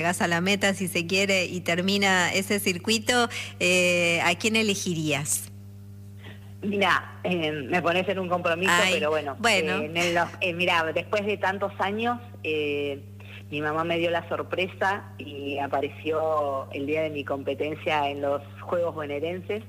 llegas a la meta, si se quiere, y termina ese circuito, ¿a quién elegirías? Mira, me pones en un compromiso, pero bueno. Mira, después de tantos años, mi mamá me dio la sorpresa y apareció el día de mi competencia en los Juegos Bonaerenses,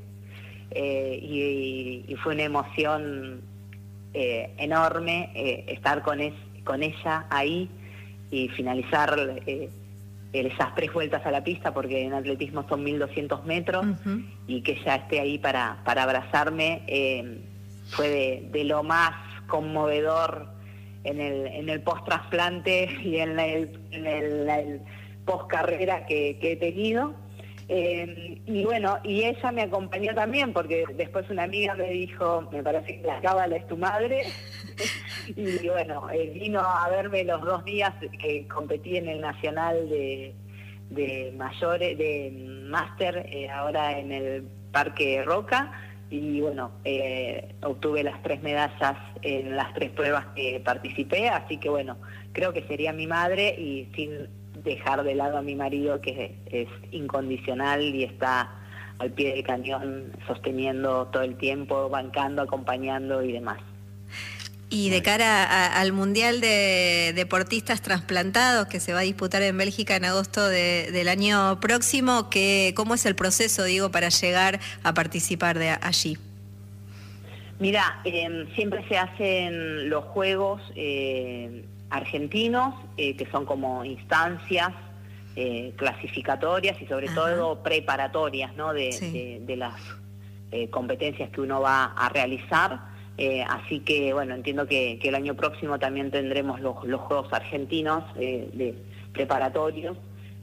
y fue una emoción enorme estar con ella ahí y finalizar esas 3 vueltas a la pista, porque en atletismo son 1200 metros, y que ella esté ahí para abrazarme, fue de lo más conmovedor en el post-trasplante y en el post-carrera que he tenido. Y bueno, y ella me acompañó también, porque después una amiga me dijo, me parece que la cábala es tu madre, y bueno, vino a verme los 2 días que competí en el Nacional de mayores, de máster, ahora en el Parque Roca, y bueno, obtuve las 3 medallas en las 3 pruebas que participé, así que bueno, creo que sería mi madre, y sin dejar de lado a mi marido, que es incondicional y está al pie del cañón, sosteniendo todo el tiempo, bancando, acompañando y demás. Y de cara al Mundial de Deportistas Trasplantados, que se va a disputar en Bélgica en agosto del año próximo, ¿cómo es el proceso, digo, para llegar a participar de allí? Mira, siempre se hacen los juegos argentinos, que son como instancias clasificatorias y sobre todo preparatorias, ¿no? de las competencias que uno va a realizar. Así que bueno, entiendo que el año próximo también tendremos los Juegos Argentinos de preparatorios.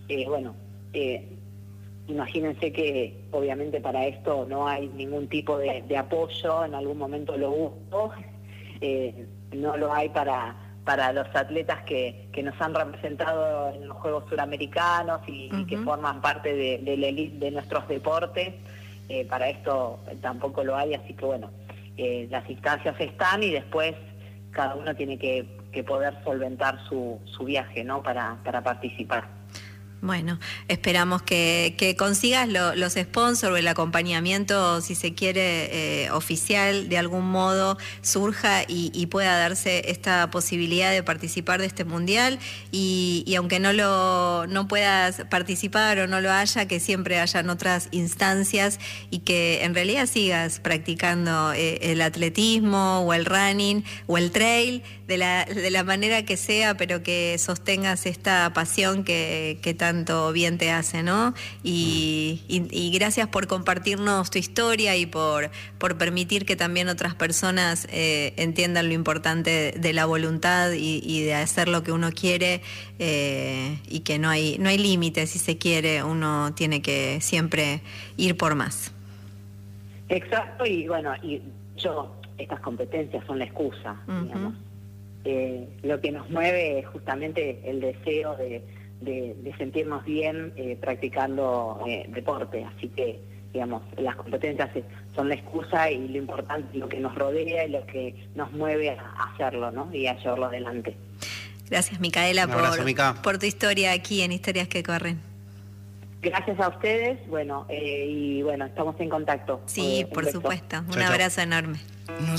Imagínense que obviamente para esto no hay ningún tipo de apoyo, en algún momento lo hubo, no lo hay para los atletas que nos han representado en los Juegos Suramericanos y que forman parte de la élite de nuestros deportes. Para esto tampoco lo hay, así que bueno, las instancias están y después cada uno tiene que poder solventar su viaje, ¿no? para participar. Bueno, esperamos que consigas los sponsors o el acompañamiento, si se quiere, oficial, de algún modo surja y pueda darse esta posibilidad de participar de este mundial, y aunque no puedas participar o no lo haya, que siempre hayan otras instancias y que en realidad sigas practicando el atletismo o el running o el trail de la manera que sea, pero que sostengas esta pasión que tanto bien te hace, ¿no? Y gracias por compartirnos tu historia y por permitir que también otras personas entiendan lo importante de la voluntad y de hacer lo que uno quiere, y que no hay límites, si se quiere, uno tiene que siempre ir por más. Exacto, y bueno, estas competencias son la excusa, digamos. Lo que nos mueve es justamente el deseo de sentirnos bien practicando deporte, así que digamos, las competencias son la excusa y lo importante es lo que nos rodea y lo que nos mueve a hacerlo, ¿no? Y a llevarlo adelante. Gracias, Micaela, por tu historia aquí en Historias que Corren. Gracias a ustedes, y bueno, estamos en contacto. Sí, por supuesto, un abrazo enorme.